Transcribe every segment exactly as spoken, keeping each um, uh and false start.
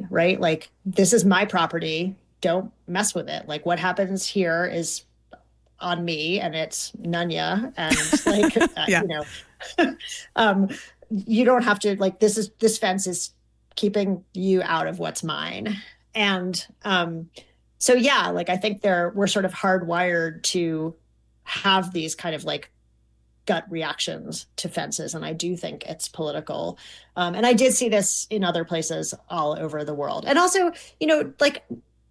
right? Like, this is my property. Don't mess with it. Like, what happens here is on me, and it's Nunya, and like, uh, Yeah. you know, um, you don't have to, like, this is, this fence is keeping you out of what's mine. And um, so, yeah, like, I think there, we're sort of hardwired to have these kind of like gut reactions to fences. And I do think it's political. Um, and I did see this in other places all over the world. And also, you know, like,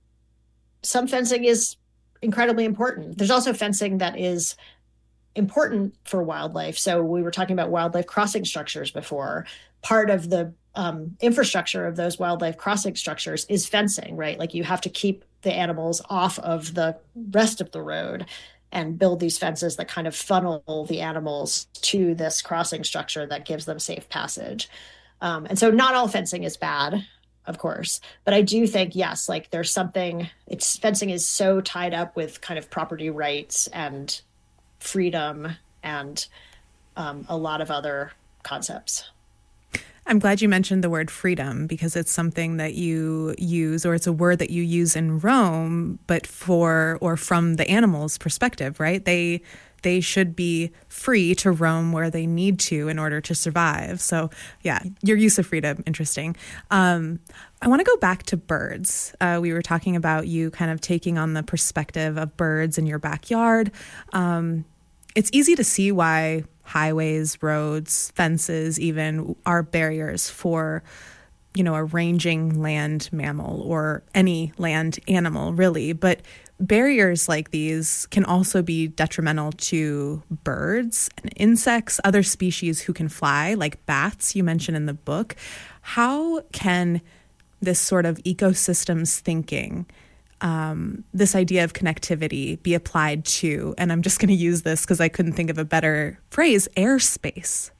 some fencing is incredibly important. There's also fencing that is important for wildlife. So we were talking about wildlife crossing structures before. Part of the um, infrastructure of those wildlife crossing structures is fencing, right? Like, you have to keep the animals off of the rest of the road and build these fences that kind of funnel the animals to this crossing structure that gives them safe passage. Um, and so not all fencing is bad, of course, but I do think, yes, like, there's something, it's, fencing is so tied up with kind of property rights and freedom and um, a lot of other concepts. I'm glad you mentioned the word freedom, because it's something that you use, or it's a word that you use in Rome, but for, or from the animals' perspective, right? They they should be free to roam where they need to in order to survive. So yeah, your use of freedom, interesting. Um, I want to go back to birds. Uh, we were talking about you kind of taking on the perspective of birds in your backyard. Um, it's easy to see why highways, roads, fences even are barriers for, you know, a ranging land mammal or any land animal, really. But barriers like these can also be detrimental to birds and insects, other species who can fly, like bats you mentioned in the book. How can this sort of ecosystems thinking, um, this idea of connectivity, be applied to, and I'm just going to use this because I couldn't think of a better phrase, airspace?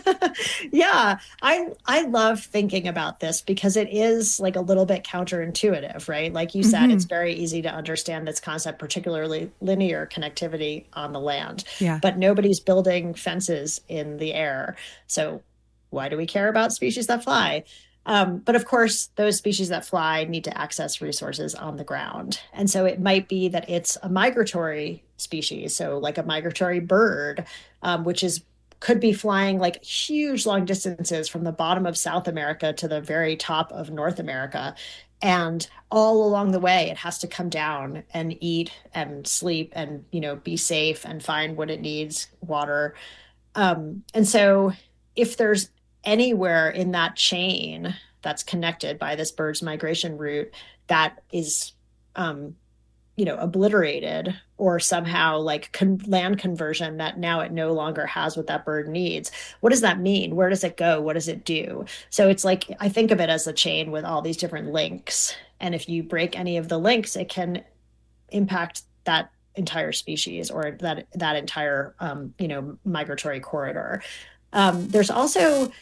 Yeah, I I love thinking about this because it is like a little bit counterintuitive, right? Like you said, Mm-hmm. it's very easy to understand this concept, particularly linear connectivity on the land. Yeah. But nobody's building fences in the air. So why do we care about species that fly? Um, but of course, those species that fly need to access resources on the ground. And so it might be that it's a migratory species, so like a migratory bird, um, which is could be flying like huge long distances from the bottom of South America to the very top of North America. And all along the way, it has to come down and eat and sleep and, you know, be safe and find what it needs, water. Um, and so if there's anywhere in that chain that's connected by this bird's migration route that is, um, you know, obliterated or somehow like con- land conversion that now it no longer has what that bird needs. What does that mean? Where does it go? What does it do? So it's like, I think of it as a chain with all these different links. And if you break any of the links, it can impact that entire species or that, that entire, um, you know, migratory corridor. Um, there's also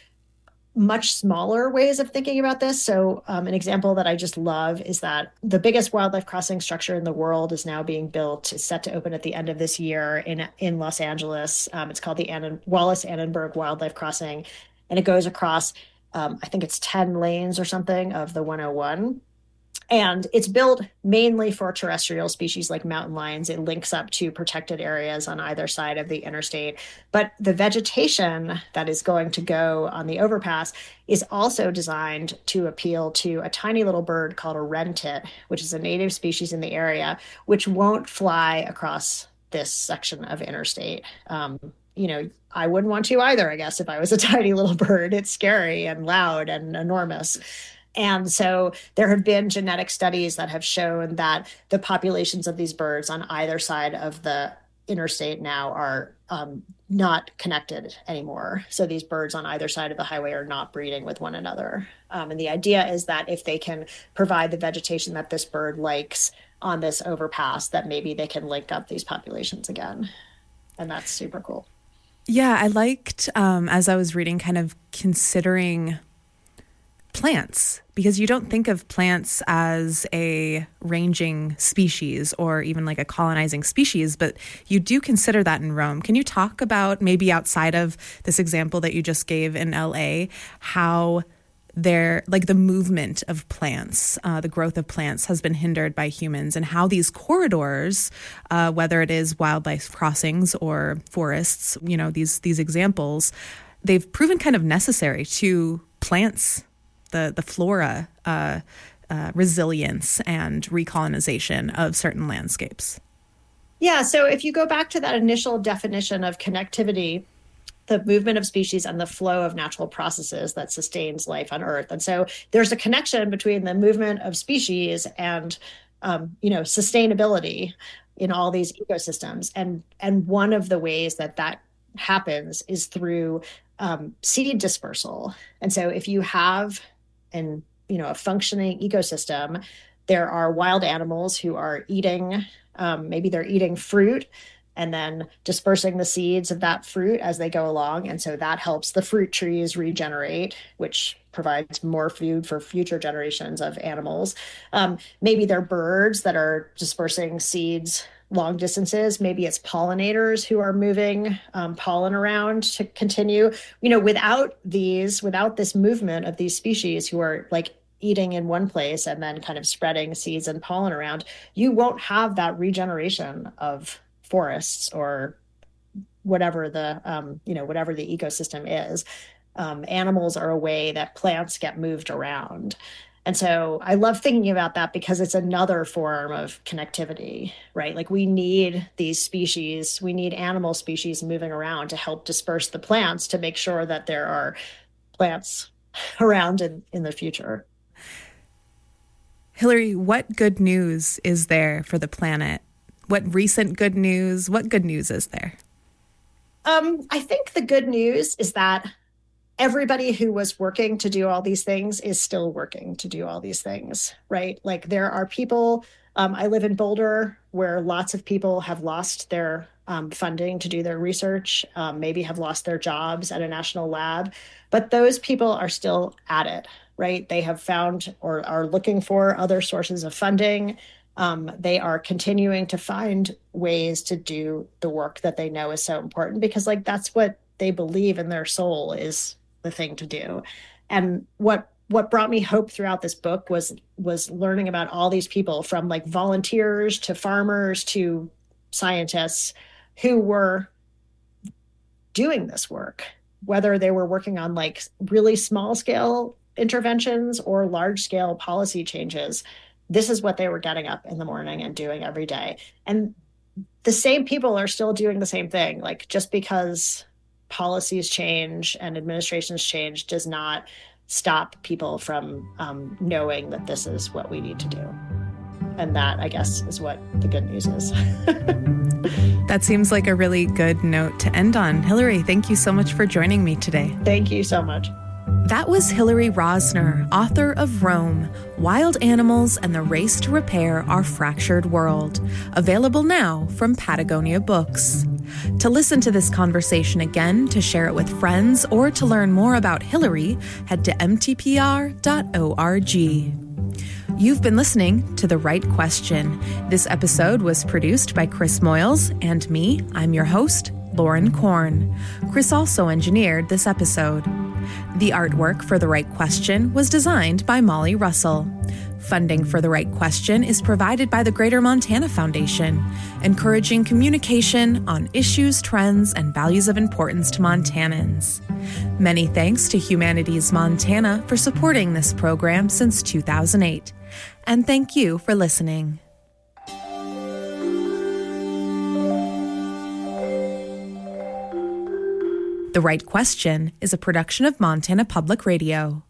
much smaller ways of thinking about this. So um, an example that I just love is that the biggest wildlife crossing structure in the world is now being built. It's set to open at the end of this year in, in Los Angeles. Um, it's called the Annan- Wallace-Annenberg Wildlife Crossing, and it goes across, um, I think it's ten lanes or something of the one oh one. And it's built mainly for terrestrial species like mountain lions. It links up to protected areas on either side of the interstate. But the vegetation that is going to go on the overpass is also designed to appeal to a tiny little bird called a wren tit, which is a native species in the area, which won't fly across this section of interstate. Um, you know, I wouldn't want to either, I guess, if I was a tiny little bird. It's scary and loud and enormous. And so there have been genetic studies that have shown that the populations of these birds on either side of the interstate now are um, not connected anymore. So these birds on either side of the highway are not breeding with one another. Um, and the idea is that if they can provide the vegetation that this bird likes on this overpass, that maybe they can link up these populations again. And that's super cool. Yeah, I liked, um, as I was reading, kind of considering plants, because you don't think of plants as a ranging species or even like a colonizing species, but you do consider that in Rome. Can you talk about, maybe outside of this example that you just gave in L A, how there, like the movement of plants, uh, the growth of plants has been hindered by humans, and how these corridors, uh, whether it is wildlife crossings or forests, you know, these these examples, they've proven kind of necessary to plants, the the flora, uh, uh, resilience and recolonization of certain landscapes. Yeah, so if you go back to that initial definition of connectivity, the movement of species and the flow of natural processes that sustains life on Earth. And so there's a connection between the movement of species and, um, you know, sustainability in all these ecosystems. And, and one of the ways that that happens is through um, seed dispersal. And so if you have an, you know, a functioning ecosystem, there are wild animals who are eating, um, maybe they're eating fruit and then dispersing the seeds of that fruit as they go along. And so that helps the fruit trees regenerate, which provides more food for future generations of animals. Um, maybe they're birds that are dispersing seeds long distances. Maybe it's pollinators who are moving um, pollen around to continue. You know, without these, without this movement of these species who are like eating in one place and then kind of spreading seeds and pollen around, you won't have that regeneration of forests or whatever the um, you know whatever the ecosystem is. Um, animals are a way that plants get moved around, and so I love thinking about that because it's another form of connectivity, right? Like we need these species, we need animal species moving around to help disperse the plants to make sure that there are plants around in, in the future. Hilary, what good news is there for the planet? What recent good news? What good news is there? Um, I think the good news is that everybody who was working to do all these things is still working to do all these things, right? Like there are people, um, I live in Boulder, where lots of people have lost their um, funding to do their research, um, maybe have lost their jobs at a national lab, but those people are still at it, right? They have found or are looking for other sources of funding. Um, they are continuing to find ways to do the work that they know is so important because like that's what they believe in their soul is the thing to do. And what what brought me hope throughout this book was was learning about all these people, from like volunteers to farmers to scientists, who were doing this work, whether they were working on like really small scale interventions or large scale policy changes. This is what they were getting up in the morning and doing every day. And the same people are still doing the same thing. Like just because policies change and administrations change does not stop people from um, knowing that this is what we need to do. And that, I guess, is what the good news is. That seems like a really good note to end on. Hilary, thank you so much for joining me today. Thank you so much. That was Hilary Rosner, author of Rome, Wild Animals and the Race to Repair Our Fractured World, available now from Patagonia Books. To listen to this conversation again, to share it with friends, or to learn more about Hilary, head to m t p r dot org. You've been listening to The Right Question. This episode was produced by Chris Moyles and me. I'm your host, Lauren Korn. Chris also engineered this episode. The artwork for The Right Question was designed by Molly Russell. Funding for The Right Question is provided by the Greater Montana Foundation, encouraging communication on issues, trends, and values of importance to Montanans. Many thanks to Humanities Montana for supporting this program since two thousand eight. And thank you for listening. The Right Question is a production of Montana Public Radio.